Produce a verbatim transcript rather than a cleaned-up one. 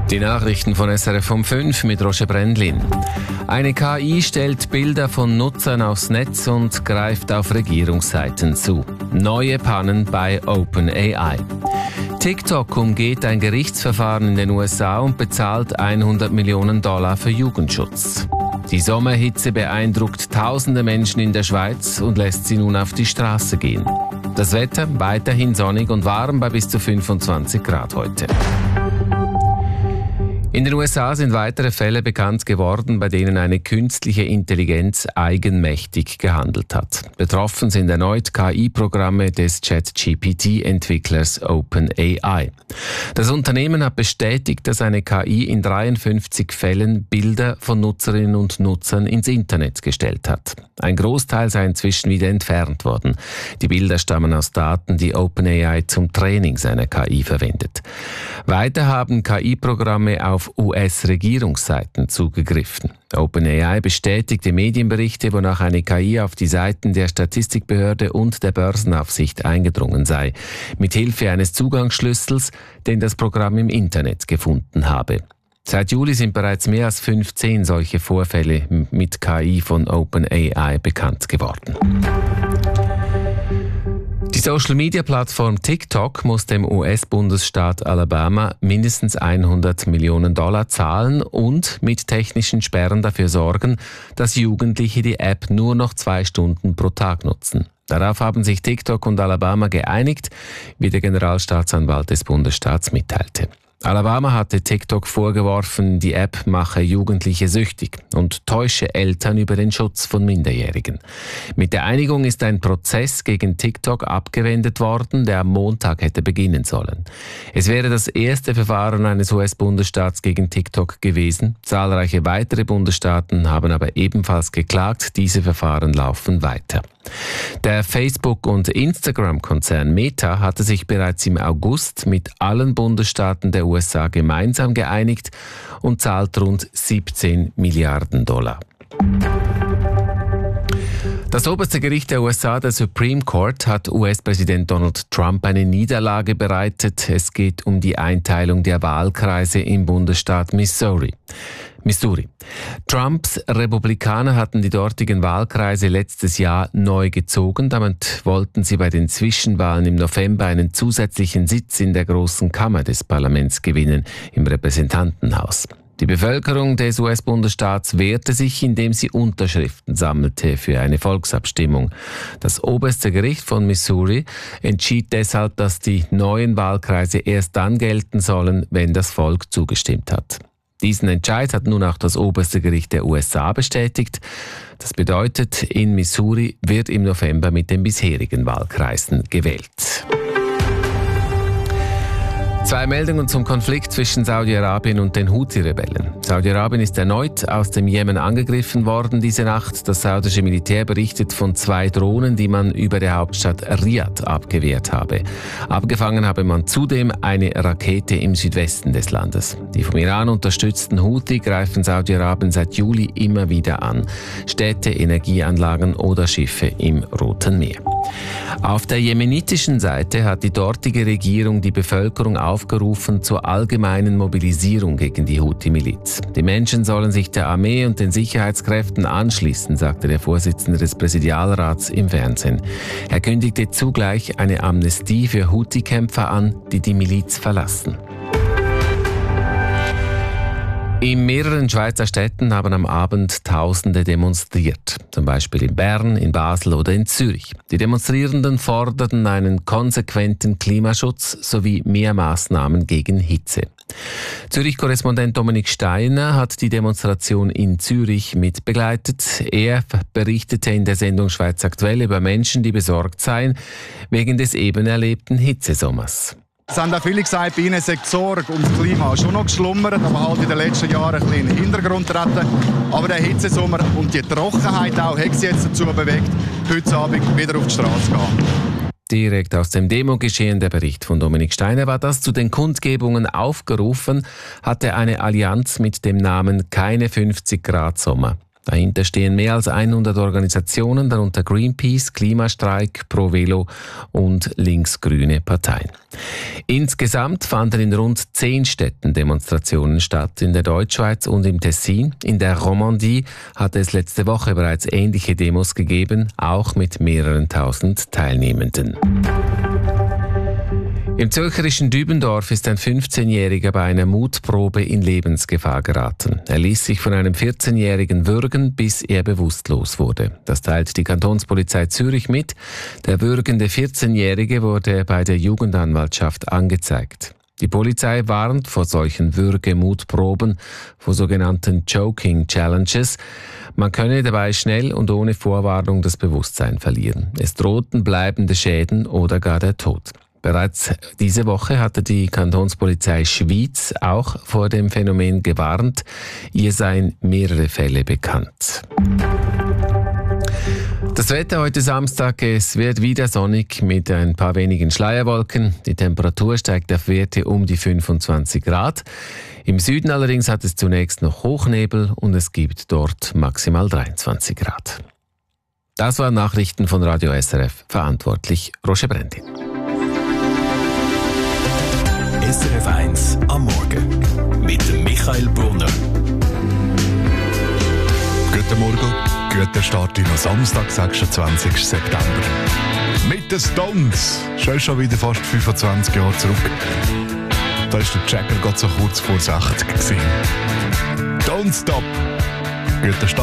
Die Nachrichten von S R F um fünf mit Roger Brendlin. Eine K I stellt Bilder von Nutzern aufs Netz und greift auf Regierungsseiten zu. Neue Pannen bei OpenAI. TikTok umgeht ein Gerichtsverfahren in den U S A und bezahlt hundert Millionen Dollar für Jugendschutz. Die Sommerhitze beeindruckt tausende Menschen in der Schweiz und lässt sie nun auf die Straße gehen. Das Wetter weiterhin sonnig und warm bei bis zu fünfundzwanzig Grad heute. In den U S A sind weitere Fälle bekannt geworden, bei denen eine künstliche Intelligenz eigenmächtig gehandelt hat. Betroffen sind erneut K I-Programme des ChatGPT-Entwicklers OpenAI. Das Unternehmen hat bestätigt, dass eine K I in dreiundfünfzig Fällen Bilder von Nutzerinnen und Nutzern ins Internet gestellt hat. Ein Großteil sei inzwischen wieder entfernt worden. Die Bilder stammen aus Daten, die OpenAI zum Training seiner K I verwendet. Weiter haben K I-Programme auf U S-Regierungsseiten zugegriffen. OpenAI bestätigte Medienberichte, wonach eine K I auf die Seiten der Statistikbehörde und der Börsenaufsicht eingedrungen sei, mithilfe eines Zugangsschlüssels, den das Programm im Internet gefunden habe. Seit Juli sind bereits mehr als fünfzehn solche Vorfälle mit K I von OpenAI bekannt geworden. Die Social-Media-Plattform TikTok muss dem U S-Bundesstaat Alabama mindestens hundert Millionen Dollar zahlen und mit technischen Sperren dafür sorgen, dass Jugendliche die App nur noch zwei Stunden pro Tag nutzen. Darauf haben sich TikTok und Alabama geeinigt, wie der Generalstaatsanwalt des Bundesstaats mitteilte. Alabama hatte TikTok vorgeworfen, die App mache Jugendliche süchtig und täusche Eltern über den Schutz von Minderjährigen. Mit der Einigung ist ein Prozess gegen TikTok abgewendet worden, der am Montag hätte beginnen sollen. Es wäre das erste Verfahren eines U S-Bundesstaats gegen TikTok gewesen. Zahlreiche weitere Bundesstaaten haben aber ebenfalls geklagt. Diese Verfahren laufen weiter. Der Facebook- und Instagram-Konzern Meta hatte sich bereits im August mit allen Bundesstaaten der U S A gemeinsam geeinigt und zahlt rund siebzehn Milliarden Dollar. Das oberste Gericht der U S A, der Supreme Court, hat U S-Präsident Donald Trump eine Niederlage bereitet. Es geht um die Einteilung der Wahlkreise im Bundesstaat Missouri. Missouri. Trumps Republikaner hatten die dortigen Wahlkreise letztes Jahr neu gezogen. Damit wollten sie bei den Zwischenwahlen im November einen zusätzlichen Sitz in der großen Kammer des Parlaments gewinnen, im Repräsentantenhaus. Die Bevölkerung des U S-Bundesstaats wehrte sich, indem sie Unterschriften sammelte für eine Volksabstimmung. Das oberste Gericht von Missouri entschied deshalb, dass die neuen Wahlkreise erst dann gelten sollen, wenn das Volk zugestimmt hat. Diesen Entscheid hat nun auch das oberste Gericht der U S A bestätigt. Das bedeutet, in Missouri wird im November mit den bisherigen Wahlkreisen gewählt. Zwei Meldungen zum Konflikt zwischen Saudi-Arabien und den Houthi-Rebellen. Saudi-Arabien ist erneut aus dem Jemen angegriffen worden diese Nacht. Das saudische Militär berichtet von zwei Drohnen, die man über der Hauptstadt Riad abgewehrt habe. Abgefangen habe man zudem eine Rakete im Südwesten des Landes. Die vom Iran unterstützten Houthi greifen Saudi-Arabien seit Juli immer wieder an. Städte, Energieanlagen oder Schiffe im Roten Meer. Auf der jemenitischen Seite hat die dortige Regierung die Bevölkerung aufgerufen zur allgemeinen Mobilisierung gegen die Houthi-Miliz. Die Menschen sollen sich der Armee und den Sicherheitskräften anschließen, sagte der Vorsitzende des Präsidialrats im Fernsehen. Er kündigte zugleich eine Amnestie für Houthi-Kämpfer an, die die Miliz verlassen. In mehreren Schweizer Städten haben am Abend Tausende demonstriert, zum Beispiel in Bern, in Basel oder in Zürich. Die Demonstrierenden forderten einen konsequenten Klimaschutz sowie mehr Maßnahmen gegen Hitze. Zürich-Korrespondent Dominik Steiner hat die Demonstration in Zürich mit begleitet. Er berichtete in der Sendung Schweiz aktuell über Menschen, die besorgt seien wegen des eben erlebten Hitzesommers. Es haben auch viele gesagt, bei ihnen sei die Sorge um das Klima schon noch geschlummert, aber halt in den letzten Jahren ein bisschen in den Hintergrund treten. Aber der Hitzesommer und die Trockenheit auch hat sie jetzt dazu bewegt, heute Abend wieder auf die Straße zu gehen. Direkt aus dem Demogeschehen, der Bericht von Dominik Steiner war das. Zu den Kundgebungen aufgerufen hatte eine Allianz mit dem Namen Keine fünfzig Grad Sommer. Dahinter stehen mehr als hundert Organisationen, darunter Greenpeace, Klimastreik, Pro Velo und linksgrüne Parteien. Insgesamt fanden in rund zehn Städten Demonstrationen statt, in der Deutschschweiz und im Tessin. In der Romandie hat es letzte Woche bereits ähnliche Demos gegeben, auch mit mehreren tausend Teilnehmenden. Im zürcherischen Dübendorf ist ein fünfzehnjähriger bei einer Mutprobe in Lebensgefahr geraten. Er ließ sich von einem vierzehnjährigen würgen, bis er bewusstlos wurde. Das teilt die Kantonspolizei Zürich mit. Der würgende vierzehnjährige wurde bei der Jugendanwaltschaft angezeigt. Die Polizei warnt vor solchen Würgemutproben, vor sogenannten Choking Challenges. Man könne dabei schnell und ohne Vorwarnung das Bewusstsein verlieren. Es drohten bleibende Schäden oder gar der Tod. Bereits diese Woche hatte die Kantonspolizei Schwyz auch vor dem Phänomen gewarnt. Ihr seien mehrere Fälle bekannt. Das Wetter heute Samstag, es wird wieder sonnig mit ein paar wenigen Schleierwolken. Die Temperatur steigt auf Werte um die fünfundzwanzig Grad. Im Süden allerdings hat es zunächst noch Hochnebel und es gibt dort maximal dreiundzwanzig Grad. Das waren Nachrichten von Radio S R F, verantwortlich Roger Brendin. S R F eins am Morgen mit dem Michael Brunner. Guten Morgen, guter Start in den Samstag, sechsundzwanzigsten September. Mit den Stones, schon schon wieder fast fünfundzwanzig Jahre zurück. Da ist der Jagger gerade so kurz vor sechzig gewesen. Don't stop, guter Start.